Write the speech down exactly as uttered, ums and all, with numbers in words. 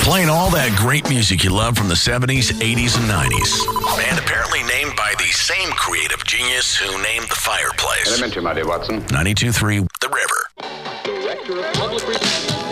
Playing all that great music you love from the seventies, eighties, and nineties. And apparently named by the same creative genius who named the fireplace. Elementary, my dear Watson. ninety-two point three The River. Director of Public Relations.